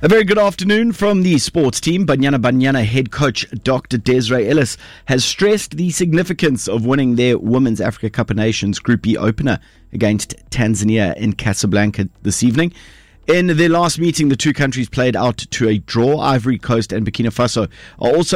A very good afternoon from the sports team. Banyana head coach Dr. Desiree Ellis has stressed the significance of winning their Women's Africa Cup of Nations Group B opener against Tanzania in Casablanca this evening. In their last meeting, the two countries played out to a draw. Ivory Coast and Burkina Faso are also